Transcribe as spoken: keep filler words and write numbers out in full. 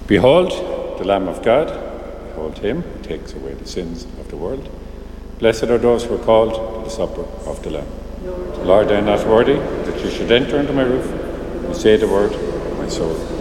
Behold, the Lamb of God. Behold him who takes away the sins of the world. Blessed are those who are called to the supper of the Lamb. Lord, I am not worthy that you should enter into my roof. You say the word, my soul